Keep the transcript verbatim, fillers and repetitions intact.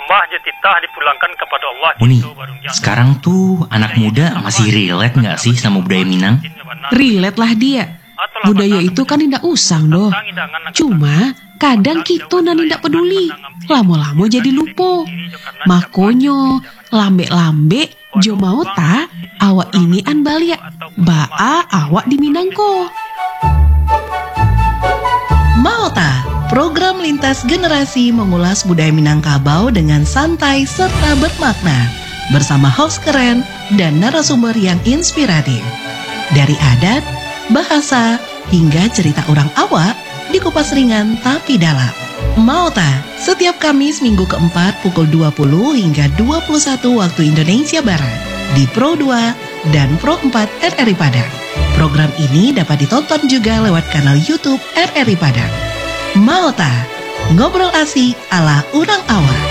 Mbah jetitah dipulangkan kepada Allah. Oh nih, sekarang tuh anak muda masih relate nggak sih sama budaya Minang? Relate lah dia. Budaya itu kan tidak usang doh. Cuma kadang kita nan tidak peduli. Lamo-lamo jadi lupa. Makonyo lambe-lambe jo mau ta awak ini an balia. Baa awak di Minangko. Mau ta? Program lintas generasi mengulas budaya Minangkabau dengan santai serta bermakna. Bersama host keren dan narasumber yang inspiratif. Dari adat, bahasa, hingga cerita orang awak dikupas ringan tapi dalam. Mau ta? Setiap Kamis minggu keempat pukul dua puluh hingga dua puluh satu waktu Indonesia Barat di Pro dua dan Pro empat R R I Padang. Program ini dapat ditonton juga lewat kanal YouTube R R I Padang. Mau ta? Ngobrol asik ala urang awak.